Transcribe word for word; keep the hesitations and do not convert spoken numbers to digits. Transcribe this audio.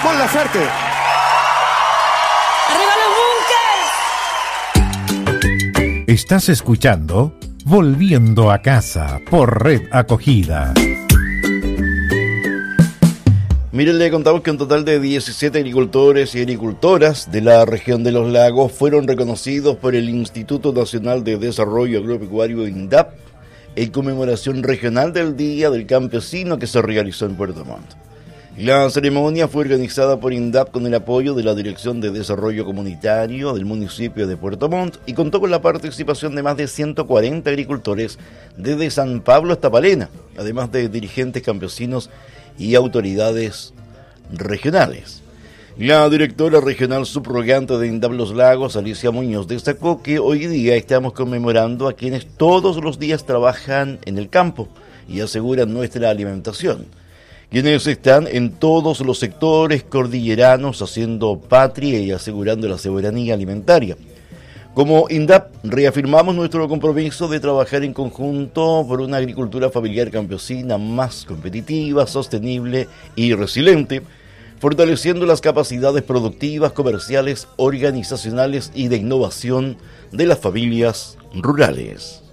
Mon Laferte. ¡Arriba los bunkers! Estás escuchando Volviendo a Casa por Red Acogida. Miren, le contamos que un total de diecisiete agricultores y agricultoras de la región de los lagos fueron reconocidos por el Instituto Nacional de Desarrollo Agropecuario INDAP en conmemoración regional del Día del Campesino que se realizó en Puerto Montt. La ceremonia fue organizada por INDAP con el apoyo de la Dirección de Desarrollo Comunitario del municipio de Puerto Montt y contó con la participación de más de ciento cuarenta agricultores desde San Pablo hasta Palena, además de dirigentes campesinos y autoridades regionales. La directora regional subrogante de INDAP Los Lagos, Alicia Muñoz, destacó que hoy día estamos conmemorando a quienes todos los días trabajan en el campo y aseguran nuestra alimentación, quienes están en todos los sectores cordilleranos haciendo patria y asegurando la soberanía alimentaria. Como INDAP, reafirmamos nuestro compromiso de trabajar en conjunto por una agricultura familiar campesina más competitiva, sostenible y resiliente, fortaleciendo las capacidades productivas, comerciales, organizacionales y de innovación de las familias rurales.